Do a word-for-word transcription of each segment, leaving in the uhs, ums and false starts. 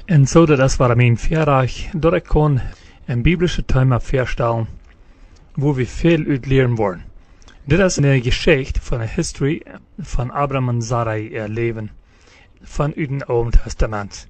En zo dat is wat mijn verreich, dat ik kon een biblische thema voorstellen, wo we veel uit leren worden. Dit is een geschichte van een history van Abraham en Sarai ihr leven, van uit het Oude Testament.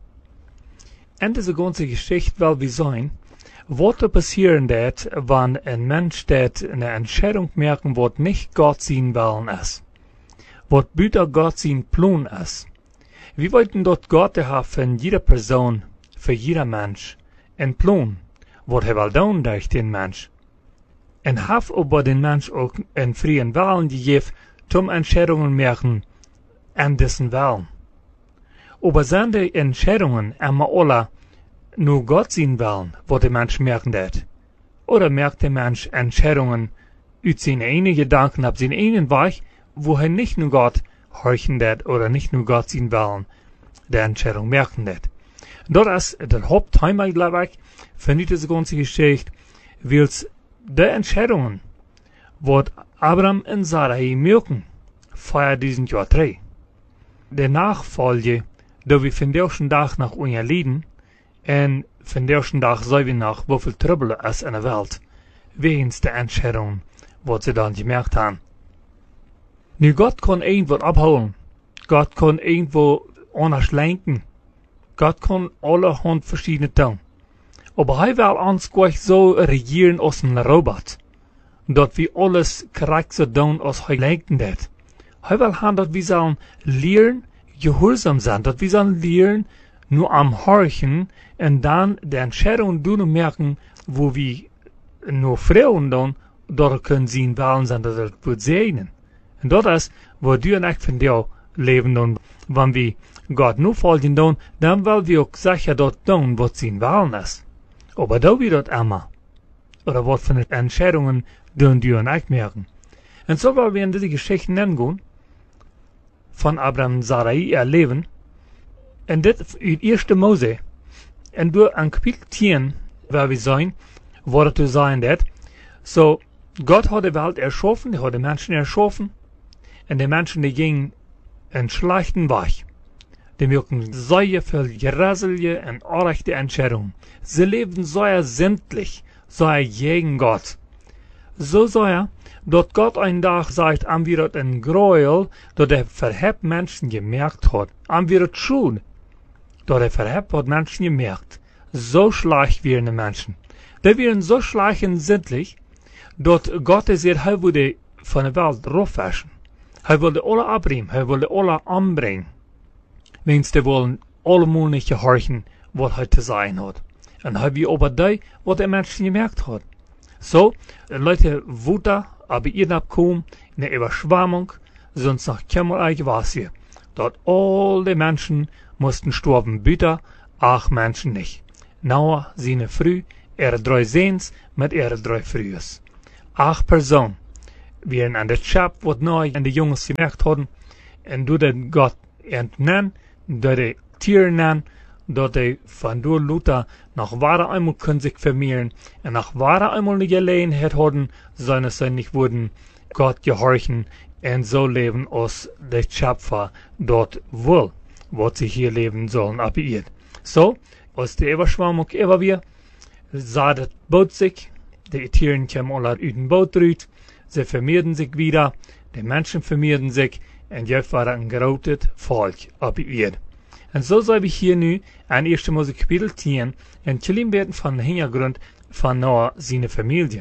En deze ganze geschichte wil we zijn, wat er passieren dat, wanneer een mens dat een Entscheidung merken wat niet Gott zijn willen is. Wat buiten Gott zijn plan is. We wollten dat Gott heeft van jeder persoon, voor jeder mens, een plan, wat hij wil doen durch den mens. En heeft over den mens ook een vrije willen gegeven, om Entscheidungen merken en dessen willen. Aber zijn de Entscheidungen immer alle nur Gott zijn willen, wat de mens merken dat? Oder merkt de mens Entscheidungen uit zijn eigen Gedanken op zijn eigen Weg, wo hij nicht nur Gott horchen dat, oder nicht nur Gott zijn willen, de Entscheidung merken dat. Dat is het Hauptthema, glaube ich, von dieser ganzen Geschichte, wils de Entscheidungen, wat Abraham en Sarai merken, vor diesem Jahr drei. De Nachfolge, da wir von der Dag nach unser Leben, en von der Dag sehen wir nach, wofür Trouble ist in der Welt, wegen der Entscheidungen, wat sie dann gemerkt haben. Nu, Gott kann irgendwo abholen. Gott kann irgendwo anders lenken. Gott kann allerhand verschiedene tun. Aber er will uns gleich so regieren als ein Robot, dass wir alles korrekt so tun, als er lenken dat. Er will haben, dass wir sollen lernen, gehorsam sein, dass wir sollen lernen, nur am Horchen und dann die Entscheidungen tun und merken, wo wir nur Frauen tun, dort können sie in Wahlen sein, dass er wird sehen. Und das ist, wo du und ich von dir leben tun, wenn wir Gott nur folgen tun, dann wollen wir auch sicher dort tun, was sie in Wahlen ist. Aber da wir dort immer. Oder was von den Entscheidungen tun du und ich merken. Und so wollen wir in diese Geschichte nennen, von Abraham und Sarai ihr Leben. Und das ist erste Mose. Und durch ein Kapitel zehn, weil wir sein, wo zu sein das. So, Gott hat die Welt erschaffen, er hat die Menschen erschaffen. Und die Menschen, die gingen einen schlechten Weg. Die merken sehr viel gräselige und unrechte Entscheidungen. Sie leben sehr sündlich, sehr gegen Gott. So sehr, dass Gott einen Tag sagt, haben wir das ein Gräuel, dass er verhebt Menschen gemerkt hat. Haben wir das schon, dass er verhebt hat Menschen gemerkt. So schlecht wären die Menschen. Die wären so schlecht und sündlich, dass Gott es er würde von der Welt raufwaschen. Er wilde alle abbrengen, er wilde alle anbrengen. Wens die wollen allemaal nicht gehorchen, was er zu sagen hat. Und er wie aber die, was der Mensch gemerkt hat. So, Leute, Wutter, aber ihr abkommen, eine Überschwemmung, sonst noch keinmal eigentlich was hier. Dort all die Menschen mussten sterben, bitte, ach Menschen nicht. Noah, seine Früh, ihre drei Sehns mit ihre drei Frühes. Acht Personen. Wir an der Schab, was Noah und die Jungs gemerkt hatten, und du den Gott entnennen, du die Tiere nennen, dass die von du Luther nach wahre einmal können sich vermehren, und nach wahre einmal eine Gelegenheit hatten, sondern sie nicht wurden Gott gehorchen, und so leben, als der Schöpfer dort will, was sie hier leben sollen, ab ihr. So, als die Überschwemmung immer wir, sah das Boot sich, die Tiere kamen alle aus dem Boot raus, sie vermehrten sich wieder, die Menschen vermehrten sich, und jetzt war ein großes Volk auf ihr. Und so soll ich hier nu an erste Mose Kapitel zehn ein klein werden von dem Hintergrund von Noah seine Familie.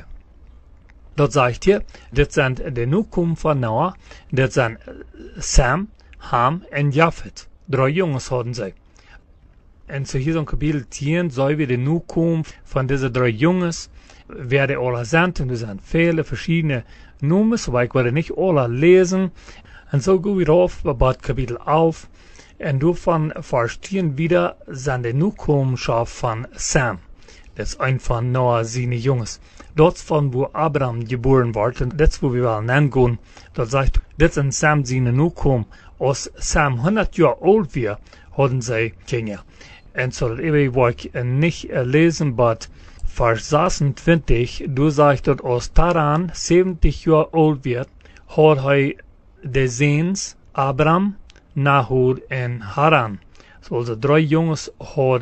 Dort sagt hier, das sind die Nachkommen von Noah, das sind Sam, Ham und Japhet. Drei Jungs hatten sie. Und so hier so ein Kapitel zehn soll wir die Nachkommen von diesen drei Jungs, wer die alle sind, und das sind viele verschiedene Nummern, so ich werde nicht alle lesen. Und so gehen wir auf, bei Kapitel elf, und davon verstehen wieder seine Nachkommenschaft von Sam. Das ist ein von Noah seine Jungs. Dort von wo Abraham geboren wurde, und das wo wir wollen nennen, dort sagt, das sind Sam seine Nachkommen. Als Sam hundert Jahre alt war, hatten sie Kinder. Und so, das wollte ich nicht lesen, aber Vers sechsundzwanzig, du sagst, dass als Taran siebzig Jahre alt wird, hat er de Sehns, Abraham, Nahor en Haran. So also drei Jungs had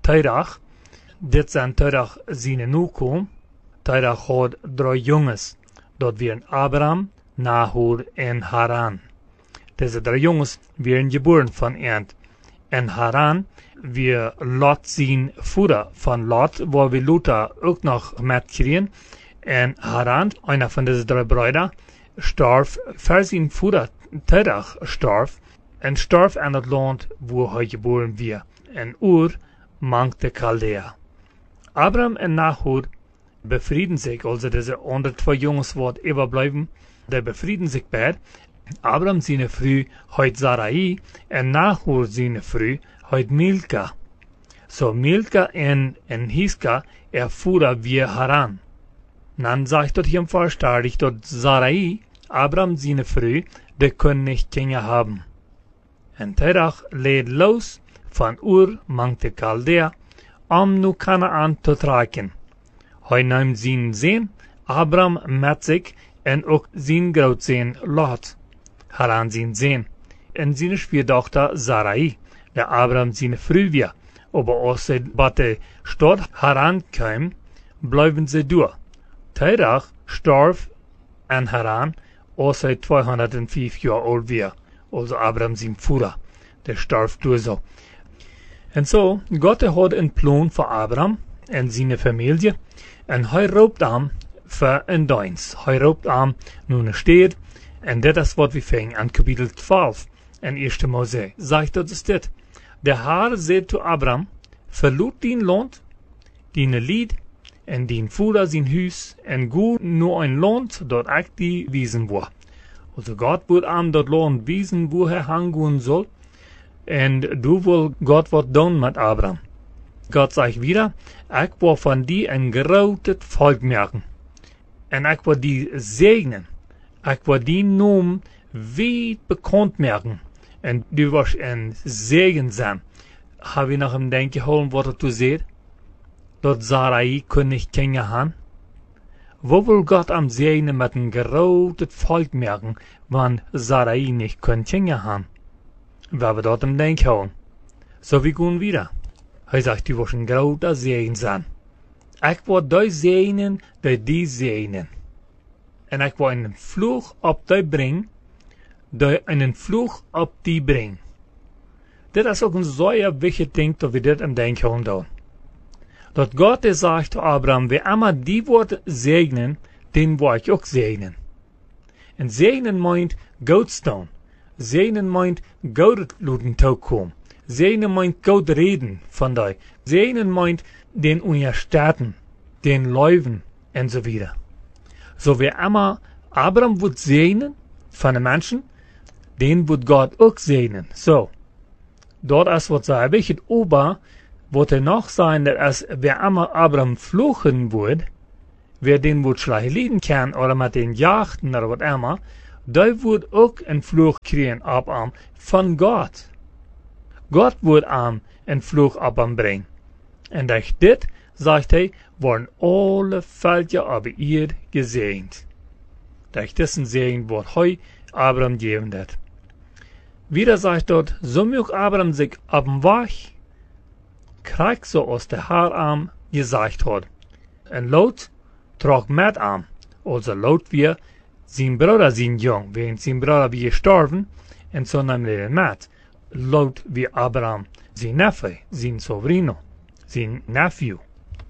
Terach. Dit zijn Terach zijn nukom. Terach had drie jongens. Dat waren Abraham, Nahor en Haran. Deze drie jongens werden geboren van Ent. En Haran, wir Lot zijn Vater. Van Lot, waar we Luther ook nog met kregen. En Haran, einer van deze drie broeders, starf, voor zijn Vater Terach starf, en starf aan het land waar hij geboren werd. En Ur mankte Chaldea. Abraham en Nahor befrieden zich, also deze andere twee jongens wat overblijven, die befrieden zich beide. Abraham zijn vrouw heet Sarai en Nahor zijn vrouw heet Milka. So Milka en, en Hiska erfuhren wir Haran. Dan sagt dort hier im Verstärdig, dort Sarai, Abraham seine Frau, die können nicht Kinder haben. En Terach lädt los von Ur, mankte Chaldea, um nu Kanaan zu tragen. Hij nahm zijn Sohn, Abraham met zich, en ook zijn grootzoon Lot, Haran zijn Sohn, en zijn Schwiegerdochter Sarai, der Abraham seine Frau war. Aber als sie bei der Stadt Haran kam, bleiben sie durch. Terach starb an Haran, als er zweihundertfünf Jahre alt war. Also Abraham sein Vater, der starb durch so. Und so, Gott hat einen Plan für Abraham und seine Familie, und er raubt ihm für ein Dienst. Er raubt ihm nun eine Stadt, und das ist, was wir fangen an Kapitel zwölf, in erster Mose. Sagt das ist das. Der Herr sagt zu Abraham, verlot dein Land, deine Lied, en dein Vater sein Haus, en go nur ein Land, dort ich die wiesen war. Also Gott wird ihm dort Land wiesen, wo er hingehen soll, en du will Gott was tun mit Abraham. Gott sagt wieder, ich will von dir ein großes Volk machen, en ich will die segnen, ich will die Namen weit bekannt machen, en du wirst ein Segen sein. Habe ich nach dem Denken geholt, was du siehst? Dort Sarai kann nicht Kinder haben. Wo will Gott am Segnen mit einem großen Volk merken, wenn Sarai nicht kann Kinder haben? Weil wir dort am Denken holen. So wie gehen wieder. Er sagt, du wirst ein großer Segen sein. Ich will dich segnen, die die segnen. Und ich will einen Fluch auf dich bringen, die einen Fluch auf die bringen. Das ist auch ein sehr wichtiges Ding, dass wir das am Denken tun. Dass Gott sagt zu Abraham, wer immer die Worte segnen, den will ich auch segnen. Und segnen meint Gott tun. Segnen meint Gott luden kommen. Segnen meint Gott reden von dir. Segnen meint den unterstützen, den läufen und so weiter. So wer immer Abraham wird segnen von den Menschen, den wird Gott auch segnen. So. Dort ist was sehr wichtig, aber wird er noch sein, dass wer immer Abraham fluchen wird, wer den wird schlecht leiden kann, oder mit den Jachten oder was immer, der wird auch einen Fluch kriegen ab ihm von Gott. Gott wird ihm einen Fluch ab ihm bringen. Und durch das, sagt er, worden alle Völker aber ihr gesegnet. Durch diesen Segen wird heu Abraham geben wird. Wieder sagt dort, so mög Abraham sich auf dem Weg, kriegt so aus der Haararm gesagt hat. Und Lot trug mit am, also Lot wir, sein Bruder sind jung, während sein Bruder wie gestorben, und so nahm er mit. Lot wie Abraham, sein Neffe, sein Sovrino, sein Nephew.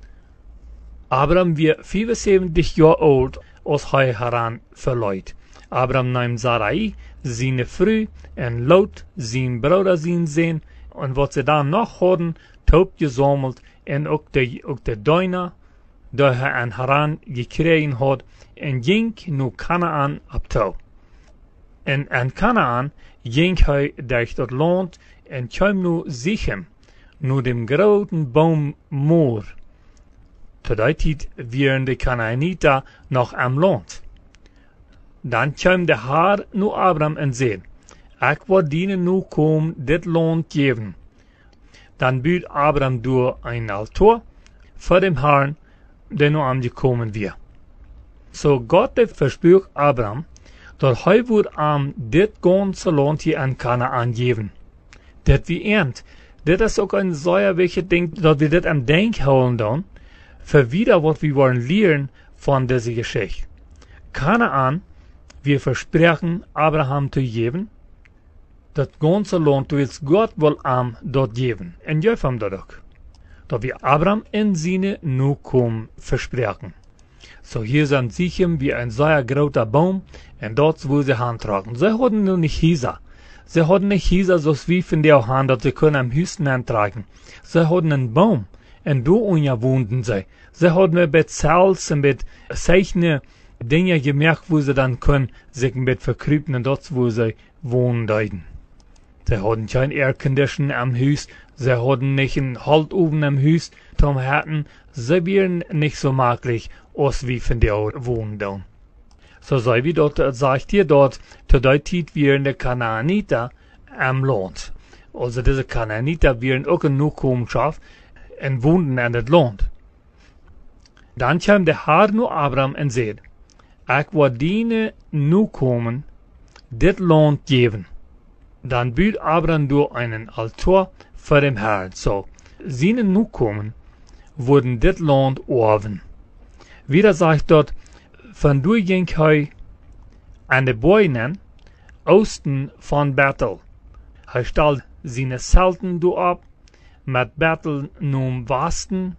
Abraham wird vierundsiebzig Jahre alt, als er Haran verlor. Abraham nahm Sarai, seine Frau, und Lot, sein Bruder, sein Sohn, und was sie dann noch hatten, taub gesammelt, und auch die, auch die Däuner, die er an Haran gekriegt hat, und ging nu Kanaan abtau. Und an Kanaan ging er durch das Land, und kam nu Sichem, nu dem großen Baum Moor. Zu der Zeit waren die Kanaaniter noch am Land. Dann kam der Herr nu Abraham und sagte, ich will dienen nu kom dit Land geben. Dann büht Abraham durch ein Altar vor dem Herrn, der nu angekommen war. So Gott versprach Abraham, dass er wird am dit ganze Land hier an Kanaan geben. Das wie ernt, Dit is ook een zeer wichtig ding, dat we dit am denk houden dan, für wieder, was wir wollen lernen von dieser Geschichte. Kanaan, wir versprechen Abraham zu geben, das ganze Land, willst Gott wohl am dort geben. Und gib ihm das auch. Da wir Abraham in seine Nachkommen versprechen. So hier sind sicher wie ein sehr großer Baum, und dort wo sie handtragen. Sie hatten nur nicht Hisa. Sie hatten nicht Hisa, so wie von der Hand, dass sie können am höchsten handtragen. Sie hatten einen Baum, und du unja wohnten sie. Sie hatten mit Zels und mit Zeichnen Dinge gemerkt, wo sie dann können, sich mit verkrüpen, und dort wo sie wohnen deuten. Sie hatten kein Aircondition am Haus, sie hatten nicht einen Holzofen am Haus, zum hatten, sie wären nicht so maglich, als wie von der wohnen dann. So sei wie dort, sagt ihr dort, zu der Zeit wären die Kanaaniter am Land. Also diese Kanaaniter wären auch in Nachkommenschaft und wohnten an das Land. Dann kam der Herr nur Abraham und sagt, ich will deine Nachkommen das Land geben. Dann büht Abraham durch einen Altar vor dem Herrn. So, seine Nachkommen wurden das Land erben. Wieder sagt dort, von du ging hij an de Bäumen osten von Bethel. Hij stellt seine Zelten du ab, mit Bethel num Westen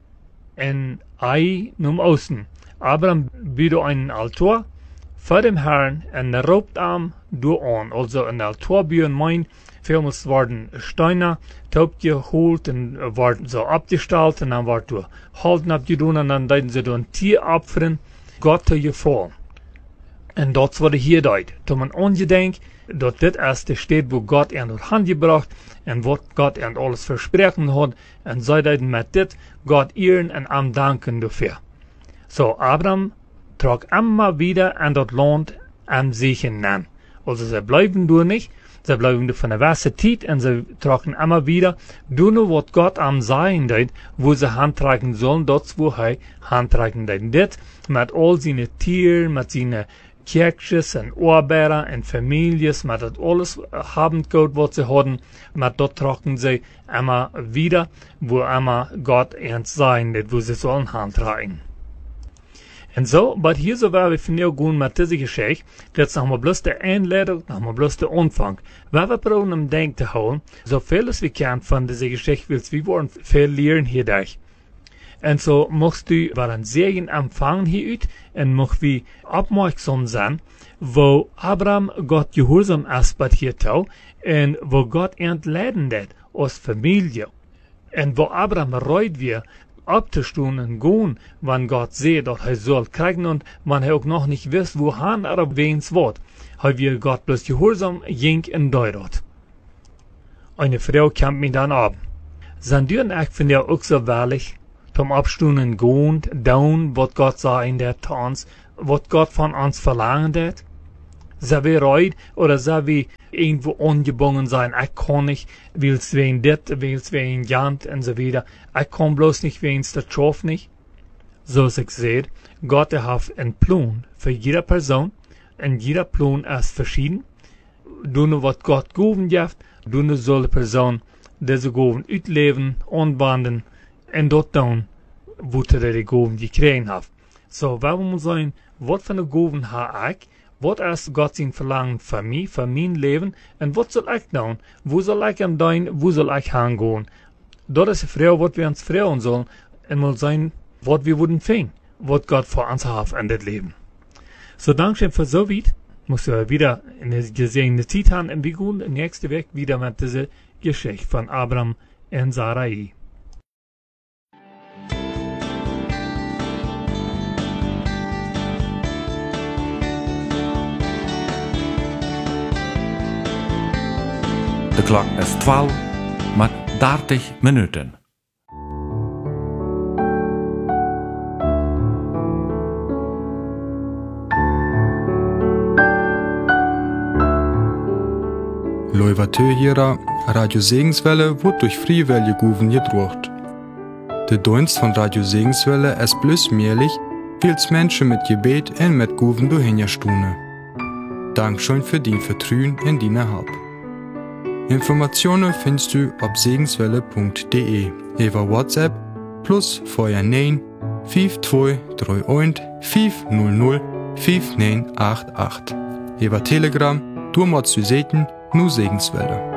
und Ai num Osten. Abraham büht einen Altar vor dem Herrn und raubt am du an. Also ein Altar bühen mein, vielmals worden Steine, taub geholt und worden so abgestellt und dann wird du halten abgedun und dann deuten sie du ein Tier abfrieren, Gott zu gefallen. Und das wurde hier deut. Da man angedenkt, dass das erste steht, wo Gott er in Hand gebracht und was Gott er alles versprechen hat und sei deuten mit das Gott ehren und am danken dafür. So, Abraham trug immer wieder an das Land am sich hinein. Also sie bleiben du nicht, sie bleiben du von der weißen Zeit und sie tragen immer wieder, du nur was Gott am sein deut, wo sie handtragen sollen, dort wo er handtragen deut. Das mit all seine Tieren, mit seine Kirches und Arbeiter und Families, mit das alles haben Gott, was sie hatten, mit dort tragen sie immer wieder, wo immer Gott ernst sein deut, wo sie sollen handtragen. Und so, aber hier so war wir von dir gehen mit dieser Geschichte, jetzt noch mal bloß der Einleitung, noch mal bloß der Anfang. Weil wir brauchen im Denk zu holen, so viel als wir können von dieser Geschichte, willst wir wollen viel lernen hier durch. Und so musst du einen Segen empfangen hier und musst wie aufmerksam sein, wo Abraham Gott gehorsam ist bei hier tau, und wo Gott entleiden hat aus Familie. Und wo Abraham reut wir, abzustehen und gehen, wann Gott sieht, dass er soll kriegen und wann er auch noch nicht weiß, wohin er auf weins wird, hat wir Gott bloß gehorsam ging in Deutschland. Eine Frau kam mir dann ab. Sind die und ich finde ja auch so wahrlich, zum Abstehen und gehen, down, was Gott sah in der Tanz, was Gott von uns verlangt hat? Sei wir reut oder sei wir irgendwo ungebunden sein, ich kann nicht, willst wen dit, willst wen jant und so weiter. Ich kann bloß nicht, wen's das schaff nicht. So ist es gesagt, Gott hat einen Plan für jede Person und jeder Plan ist verschieden. Du nur was Gott gegeben hat, du nur soll die Person diese Gaben ausleben, anwenden und dort tun, wo er die Gaben gekriegt hat. So, warum muss sein, was für eine Gaben habe ich? Was ist Gott sein Verlangen für mich, für mein Leben? Und was soll ich tun? Wo soll ich am Dein, wo soll ich hingehen? Dort ist die Frage, was wir uns fragen sollen, und muss sein, was wir würden finden, was Gott für uns hat in das Leben. So, Dankeschön für so weit. Muss wir wieder in der gesegnete Zeit haben, und wir gehen nächste Woche wieder mit dieser Geschichte von Abraham und Sarai. De klok is twaalf met dertig minuten. Loivateuera, Radio Segenswelle wird durch Freiwillige Guven gedruckt. Der Dienst von Radio Segenswelle ist bloß möglich, weil es Menschen mit Gebet und mit Guven durchhinja stune. Dankeschön für dein Vertrauen in deine Hab. Informationen findest du auf segenswelle punkt de, über WhatsApp plus vier neun fünf zwei drei eins fünf null null fünf neun acht acht. Über Telegram, du mal zu sehen, nur Segenswelle.